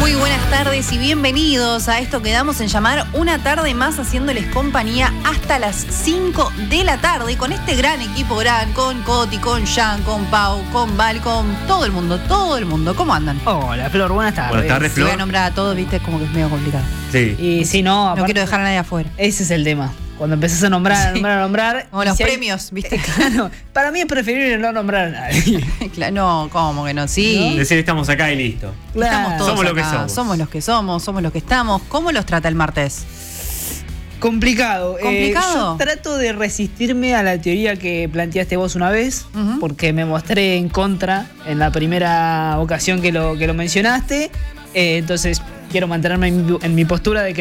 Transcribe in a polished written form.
Muy buenas tardes y bienvenidos a esto que damos en llamar una tarde más, haciéndoles compañía hasta las 5 de la tarde con este gran equipo, con Coti, con Jan, con Pau, con Val, con todo el mundo. ¿Cómo andan? Hola, Flor, buenas tardes. Buenas tardes, Si Flor. voy a nombrar a todos, viste, es como que es medio complicado. Sí. Y si no, No aparte, quiero dejar a nadie afuera. ese es el tema. Cuando empezás a nombrar, Como los si hay- premios, viste. Claro, para mí es preferible no nombrar a nadie. Claro, no, ¿cómo que no? Sí. Decir estamos acá y listo. Estamos todos Somos lo que acá. somos. Somos los que somos, somos los que estamos. ¿Cómo los trata el martes? Complicado. ¿Complicado? Yo trato de resistirme a la teoría que planteaste vos una vez, Ujú. porque me mostré en contra en la primera ocasión que lo mencionaste. Entonces quiero mantenerme en mi postura de que